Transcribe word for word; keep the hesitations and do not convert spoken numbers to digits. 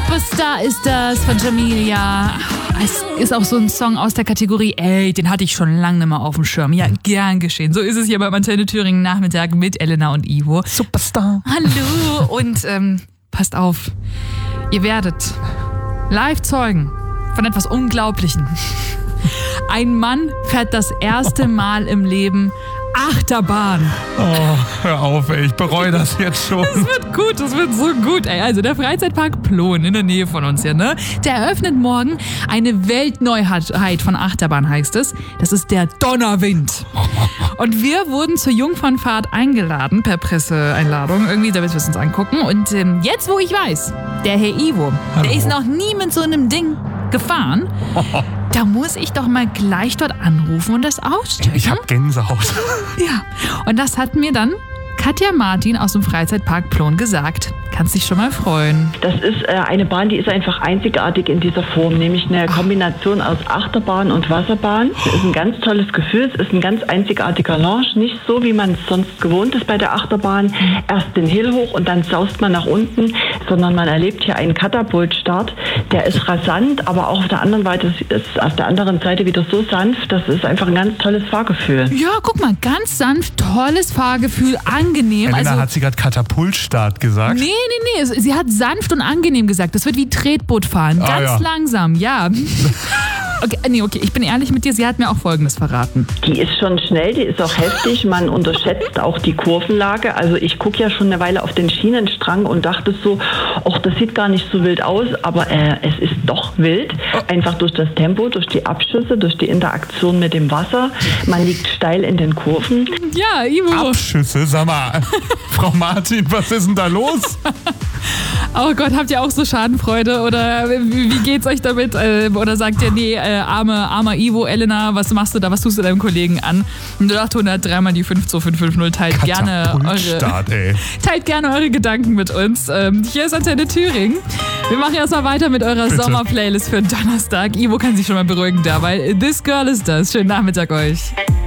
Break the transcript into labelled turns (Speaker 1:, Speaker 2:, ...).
Speaker 1: Superstar ist das von Jamelia. Es ist auch so ein Song aus der Kategorie, ey, den hatte ich schon lange nicht mehr auf dem Schirm. Ja, gern geschehen. So ist es hier beim Antenne Thüringen Nachmittag mit Elena und Ivo.
Speaker 2: Superstar.
Speaker 1: Hallo und ähm, passt auf, ihr werdet live Zeugen von etwas Unglaublichem. Ein Mann fährt das erste Mal im Leben Achterbahn.
Speaker 2: Oh, hör auf, ey, ich bereue das jetzt schon.
Speaker 1: Das wird gut, das wird so gut, ey. Also der Freizeitpark Plon in der Nähe von uns hier, ne? Der eröffnet morgen eine Weltneuheit von Achterbahn, heißt es. Das ist der Donnerwind. Und wir wurden zur Jungfernfahrt eingeladen, per Presseeinladung, irgendwie, damit wir es uns angucken. Und ähm, jetzt, wo ich weiß, der Herr Ivo,
Speaker 2: Hallo.
Speaker 1: Der ist noch nie mit so einem Ding gefahren. Da muss ich doch mal gleich dort anrufen und das auschecken.
Speaker 2: Ich hab Gänsehaut.
Speaker 1: Ja, und das hat mir dann Katja Martin aus dem Freizeitpark Plon gesagt. Kannst dich schon mal freuen.
Speaker 3: Das ist äh, eine Bahn, die ist einfach einzigartig in dieser Form, nämlich eine Kombination aus Achterbahn und Wasserbahn. Es ist ein ganz tolles Gefühl, es ist ein ganz einzigartiger Launch, nicht so, wie man es sonst gewohnt ist bei der Achterbahn. Erst den Hill hoch und dann saust man nach unten, sondern man erlebt hier einen Katapultstart. Der ist rasant, aber auch auf der anderen Seite ist auf der anderen Seite wieder so sanft. Das ist einfach ein ganz tolles Fahrgefühl.
Speaker 1: Ja, guck mal, ganz sanft, tolles Fahrgefühl, angenehm.
Speaker 2: Elena,
Speaker 1: also,
Speaker 2: hat sie gerade Katapultstart gesagt?
Speaker 1: Nee, nee, nee. Sie hat sanft und angenehm gesagt. Das wird wie Tretboot fahren. Ganz
Speaker 2: Ah, ja.
Speaker 1: langsam, ja. Okay, nee, okay, ich bin ehrlich mit dir. Sie hat mir auch Folgendes verraten.
Speaker 3: Die ist schon schnell, die ist auch heftig. Man unterschätzt auch die Kurvenlage. Also ich gucke ja schon eine Weile auf den Schienenstrang und dachte so, ach, das sieht gar nicht so wild aus. Aber äh, es ist doch wild. Einfach durch das Tempo, durch die Abschüsse, durch die Interaktion mit dem Wasser. Man liegt steil in den Kurven.
Speaker 1: Ja, Ivo.
Speaker 2: Abschüsse, sag mal. Frau Martin, was ist denn da los?
Speaker 1: Oh Gott, habt ihr auch so Schadenfreude? Oder wie, wie geht's euch damit? Äh, oder sagt ihr, nee, äh, arme, armer Ivo, Elena, was machst du da? Was tust du deinem Kollegen an? null acht hundert drei mal die fünf zwei fünf fünf null. Teilt gerne eure,
Speaker 2: ey.
Speaker 1: teilt gerne eure Gedanken mit uns. Ähm, hier ist Antenne Thüringen. Wir machen erstmal weiter mit eurer
Speaker 2: Bitte.
Speaker 1: Sommerplaylist für Donnerstag. Ivo kann sich schon mal beruhigen dabei. This Girl ist das. Schönen Nachmittag euch.